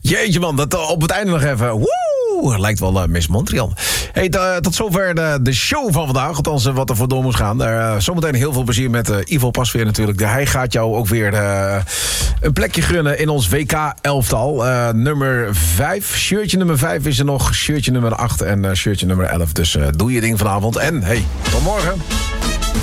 Jeetje man, dat op het einde nog even. Woe! Lijkt wel Miss Montreal. Hey, tot zover de show van vandaag. Althans, wat er voor door moest gaan. Zometeen heel veel plezier met Ivo Pasveer natuurlijk. Hij gaat jou ook weer een plekje gunnen in ons WK-elftal. Nummer 5. Shirtje nummer 5 is er nog. Shirtje nummer 8 en shirtje nummer 11. Dus doe je ding vanavond. En hey, tot morgen.